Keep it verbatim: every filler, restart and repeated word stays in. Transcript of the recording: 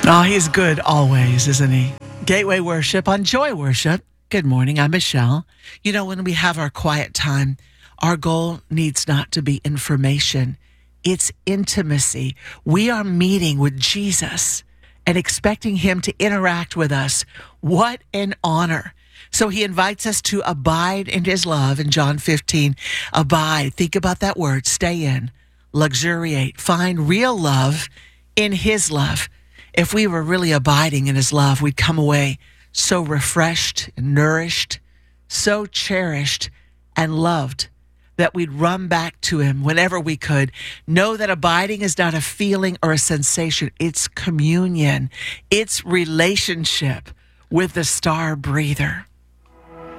Oh, he's good always, isn't he? Gateway Worship on Joy Worship. Good morning. I'm Michelle. You know, when we have our quiet time, our goal needs not to be information. It's intimacy. We are meeting with Jesus and expecting him to interact with us. What an honor. So he invites us to abide in his love in John fifteen. Abide. Think about that word. Stay in. Luxuriate. Find real love in his love. If we were really abiding in his love, we'd come away so refreshed and nourished, so cherished and loved that we'd run back to him whenever we could. Know that abiding is not a feeling or a sensation. It's communion. It's relationship with the star breather.